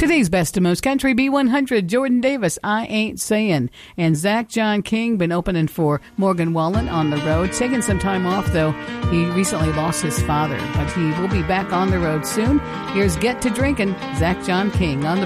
Today's Best of Most Country, B100, Jordan Davis, I Ain't Saying. And Zach John King, been opening for Morgan Wallen on the road. Taking some time off, though. He recently lost his father, but he will be back on the road soon. Here's Get to Drinkin', Zach John King on the